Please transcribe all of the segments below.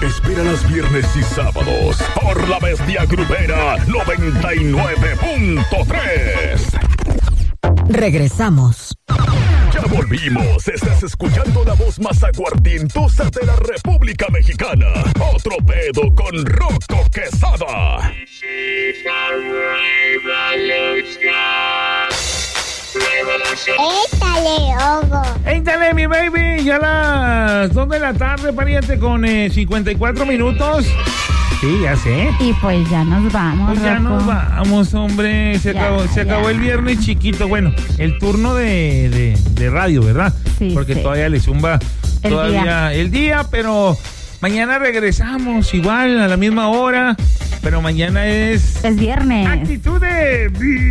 Espera los viernes y sábados por La Bestia Grupera 99.3. Regresamos. Ya volvimos. Estás escuchando la voz más aguardientosa de la República Mexicana. Otro pedo con Rocco Quesada. Échale, Hugo. Échale, mi baby. Ya las 2 de la tarde, pariente, con 54 minutos. Sí, ya sé. Y pues ya nos vamos, Pues ya Rocco. nos vamos, hombre. Se acabó el viernes chiquito. Bueno, el turno de radio, ¿verdad? Sí, porque sí. todavía le zumba El el día, pero mañana regresamos igual a la misma hora. Pero mañana es viernes. Actitud de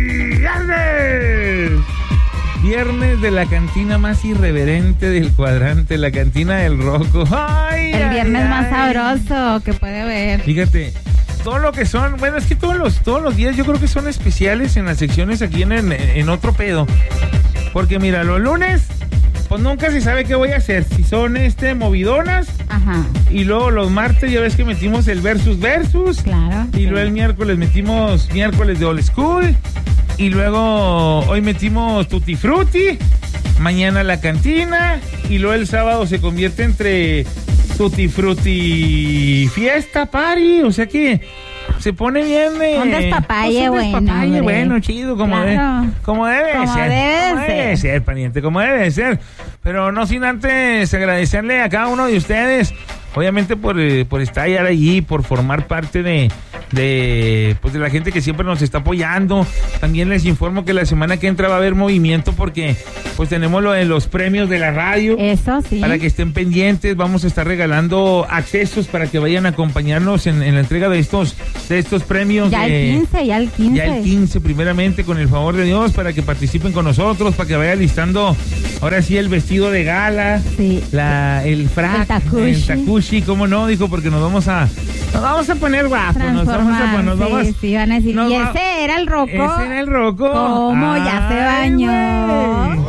viernes. Viernes de la cantina más irreverente del cuadrante, la cantina del Rocco. ¡Ay! El viernes más ay! sabroso que puede haber. Fíjate, todo lo que son, bueno, es que todos los días yo creo que son especiales en las secciones aquí en Otro Pedo. Porque mira, los lunes, pues nunca se sabe qué voy a hacer. Si son movidonas. Ajá. Y luego los martes ya ves que metimos el versus. Claro. Y luego el miércoles metimos miércoles de old school. Y luego hoy metimos Tutti Frutti. Mañana la cantina. Y luego el sábado se convierte entre Tutti Frutti Fiesta Party. O sea que se pone bien. Un despapalle, bueno. bueno, Chido, como claro. como debe Como ser. debe ser. Pariente, como debe de ser. Pero no sin antes agradecerle a cada uno de ustedes, obviamente por estar allí, por formar parte de la gente que siempre nos está apoyando. También les informo que la semana que entra va a haber movimiento porque pues tenemos lo de los premios de la radio. Eso sí. Para que estén pendientes, vamos a estar regalando accesos para que vayan a acompañarnos en la entrega de estos premios. Ya el 15. Ya el 15, primeramente, con el favor de Dios, para que participen con nosotros, para que vayan listando ahora sí el vestido de gala, sí. el frac, el takushi, ¿cómo no? Dijo, porque nos vamos a poner guapos, sí, van a decir, y ese era el Rocco. Ese era el Rocco. ¿Cómo? Ya se bañó.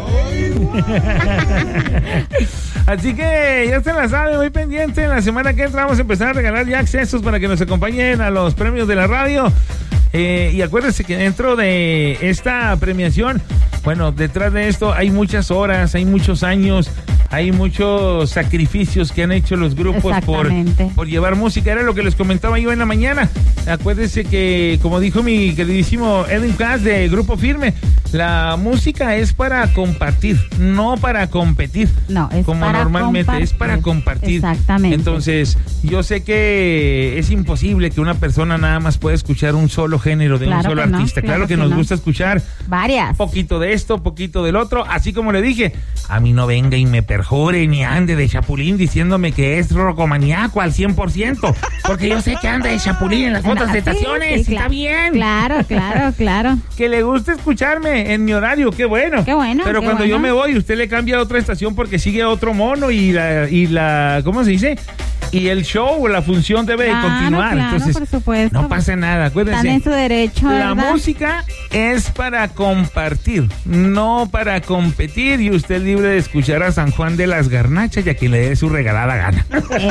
Así que ya se la sabe, muy pendiente. En la semana que entra vamos a empezar a regalar ya accesos para que nos acompañen a los premios de la radio. Y acuérdense que dentro de esta premiación, bueno, detrás de esto hay muchas horas, hay muchos años, hay muchos sacrificios que han hecho los grupos por llevar música. Era lo que les comentaba yo en la mañana. Acuérdense que, como dijo mi queridísimo Edwin Cass de Grupo Firme, la música es para compartir, no para competir. No, es como para normalmente compartir. Es para compartir. Exactamente. Entonces, yo sé que es imposible que una persona nada más pueda escuchar un solo género de un solo artista. Claro que nos gusta escuchar varias. Poquito de esto, poquito del otro. Así como le dije, a mí no venga y me perjure ni ande de chapulín diciéndome que es rocomaniaco al 100%, porque yo sé que anda de chapulín en las otras estaciones. Sí, está bien. Claro. Que le gusta escucharme en mi horario, qué bueno. Pero cuando yo me voy, usted le cambia a otra estación porque sigue otro mono y la ¿cómo se dice? Y el show o la función debe de continuar. Entonces, por supuesto. No pasa nada, acuérdense. Están en su derecho, La ¿verdad? música es para compartir, no para competir, y usted es libre de escuchar a San Juan de las Garnachas y a quien le dé su regalada gana.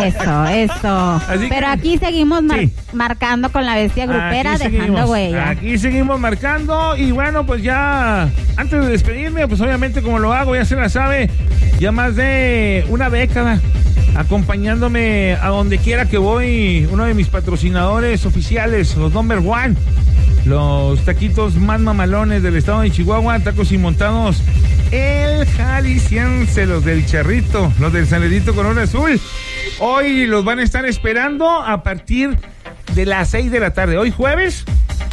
Eso. Pero aquí seguimos marcando con la bestia grupera, dejando huella. Aquí seguimos marcando, y bueno, pues ya, antes de despedirme, pues obviamente como lo hago, ya se la sabe, ya más de una década acompañándome a donde quiera que voy, uno de mis patrocinadores oficiales, los Number One, los taquitos más mamalones del estado de Chihuahua, tacos y montados, el Jalisciense, los del Charrito, los del Salerito Corona Azul. Hoy los van a estar esperando a partir de las 6 de la tarde. Hoy jueves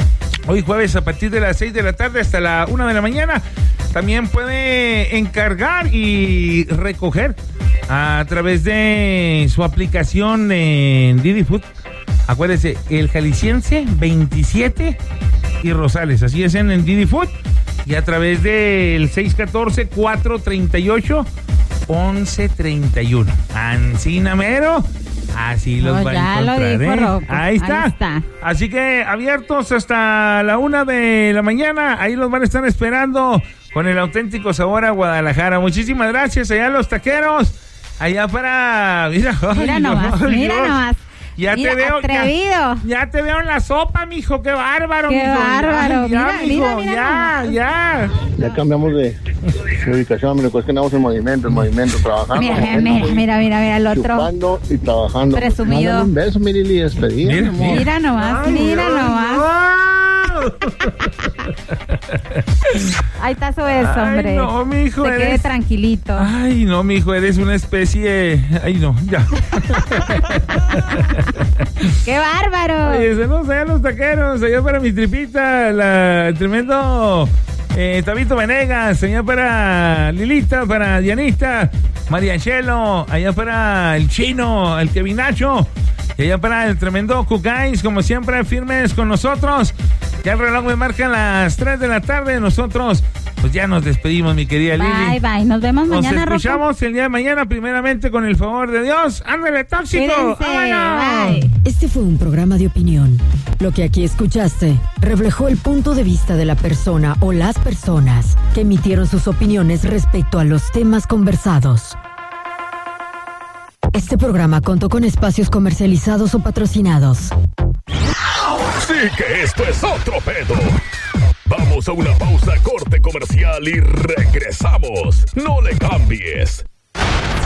a partir de las 6 de la tarde hasta la 1 de la mañana. También puede encargar y recoger a través de su aplicación en Didi Food. Acuérdese, el Jalisciense 27 y Rosales. Así es en Didi Food. Y a través del 614-438-1131. Ancina mero. Así los va a encontrar, lo dijo Rocco. Ahí está. Así que abiertos hasta la 1 de la mañana. Ahí los van a estar esperando con el auténtico sabor a Guadalajara. Muchísimas gracias allá a los taqueros. Allá para... Mira nomás. Ya mira, te veo. Atrevido. Ya te veo en la sopa, mijo. Qué bárbaro, Qué mijo. bárbaro. Ay, ya, mira, mijo, ya. Ya cambiamos de ubicación, mira, pues que andamos en movimiento, trabajando. Mira, el otro. Chupando y trabajando. Presumido. Mándale un beso, mi Lili, despedida. Mira nomás. Ahí está su beso, hombre. Ay, no, mijo. Se quede tranquilito. Ay, no, mijo, eres una especie. Ay, no, ya. ¡Qué bárbaro! Oye, se nos sean los taqueros. Allá para mi tripita, el tremendo Tabito Venegas. Allá para Lilita, para Dianita, Marianchelo. Allá para el Chino, el Kevinacho. Y allá para el tremendo Cucáis, como siempre, firmes con nosotros. Ya el reloj me marca las 3 de la tarde. Nosotros, pues ya nos despedimos, mi querida Lili. Bye. Nos vemos mañana, Nos escuchamos el día de mañana, primeramente, con el favor de Dios. ¡Ándale, tóxico! ¡Vámonos! Bye. Este fue un programa de opinión. Lo que aquí escuchaste reflejó el punto de vista de la persona o las personas que emitieron sus opiniones respecto a los temas conversados. Este programa contó con espacios comercializados o patrocinados. Sí que esto es otro pedo. Vamos a una pausa, corte comercial y regresamos. No le cambies.